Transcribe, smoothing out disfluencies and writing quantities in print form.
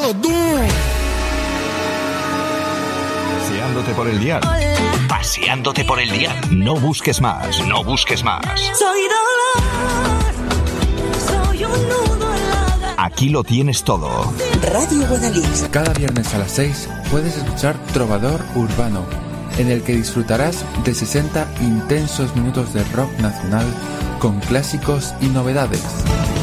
Dímelo, Doom. Paseándote por el dial. Paseándote por el dial. No busques más. No busques más. Soy dolor. Soy un nudo en la garganta. Aquí lo tienes todo. Radio Guadalix. Cada viernes a las 6 puedes escuchar Trovador Urbano, en el que disfrutarás de 60 intensos minutos de rock nacional con clásicos y novedades.